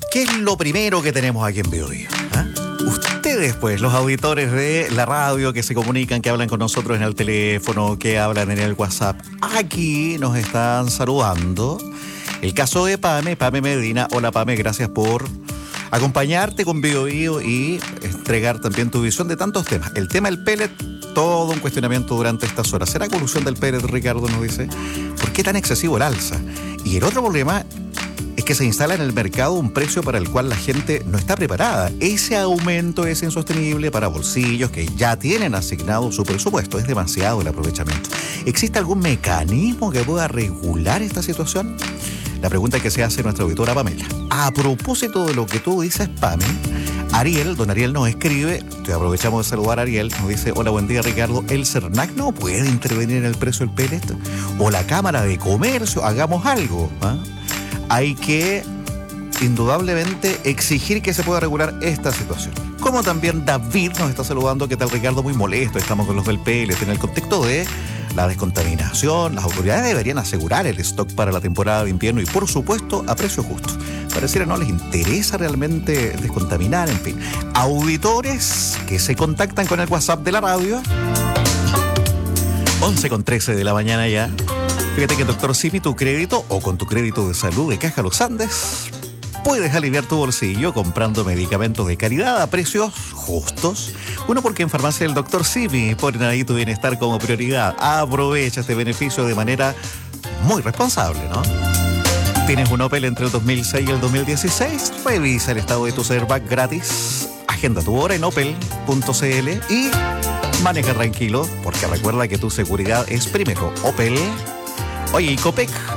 ¿Qué es lo primero que tenemos aquí en Biobío? ¿Ah? Ustedes, pues, los auditores de la radio que se comunican, que hablan con nosotros en el teléfono, que hablan en el WhatsApp, aquí nos están saludando. El caso de Pame Medina. Hola, Pame, gracias por acompañarte con Biobío y entregar también tu visión de tantos temas. El tema del pellet, todo un cuestionamiento durante estas horas. ¿Será colusión del pellet, Ricardo nos dice? ¿Por qué tan excesivo el alza? Y el otro problema es que se instala en el mercado un precio para el cual la gente no está preparada. Ese aumento es insostenible para bolsillos que ya tienen asignado su presupuesto. Es demasiado el aprovechamiento. ¿Existe algún mecanismo que pueda regular esta situación? La pregunta que se hace nuestra auditora Pamela. A propósito de lo que tú dices, Pame, don Ariel nos escribe, te aprovechamos de saludar a Ariel, nos dice: hola, buen día, Ricardo, ¿el CERNAC no puede intervenir en el precio del pellet? ¿O la Cámara de Comercio? Hagamos algo, ¿ah? Hay que, indudablemente, exigir que se pueda regular esta situación. Como también David nos está saludando. ¿Qué tal, Ricardo? Muy molesto, estamos con los del pellet. En el contexto de la descontaminación, las autoridades deberían asegurar el stock para la temporada de invierno y, por supuesto, a precio justo. Pareciera no les interesa realmente descontaminar, en fin. Auditores que se contactan con el WhatsApp de la radio. 11:13 de la mañana ya. Fíjate que, doctor Simi, tu crédito o con tu crédito de salud de Caja Los Andes, puedes aliviar tu bolsillo comprando medicamentos de calidad a precios justos. Uno, porque en Farmacia del Dr. Simi ponen ahí tu bienestar como prioridad. Aprovecha este beneficio de manera muy responsable, ¿no? ¿Tienes un Opel entre el 2006 y el 2016? Revisa el estado de tu Servac gratis. Agenda tu hora en opel.cl y maneja tranquilo, porque recuerda que tu seguridad es primero. Opel. Oye, y Copec,